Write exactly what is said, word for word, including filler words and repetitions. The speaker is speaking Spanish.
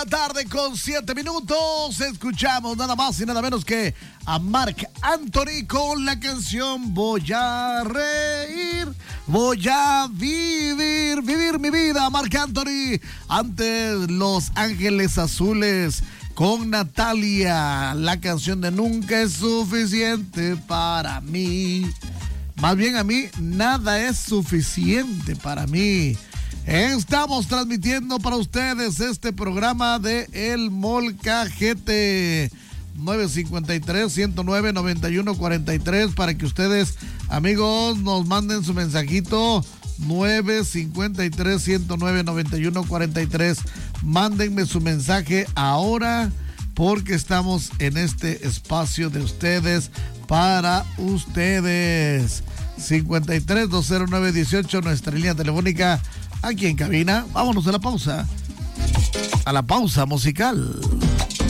Tarde con siete minutos, escuchamos nada más y nada menos que a Marc Anthony con la canción Voy a reír, voy a vivir, vivir mi vida. Marc Anthony, antes Los Ángeles Azules con Natalia, la canción de Nunca es suficiente para mí. Más bien a mí, nada es suficiente para mí. Estamos transmitiendo para ustedes este programa de El Molcajete. nueve cinco tres, uno cero nueve, nueve uno cuatro tres para que ustedes, amigos, nos manden su mensajito. nueve cinco tres, uno cero nueve, nueve uno cuatro tres. Mándenme su mensaje ahora porque estamos en este espacio de ustedes para ustedes. cincuenta y tres, dos cero nueve, dieciocho, nuestra línea telefónica aquí en cabina. Vámonos a la pausa. A la pausa musical.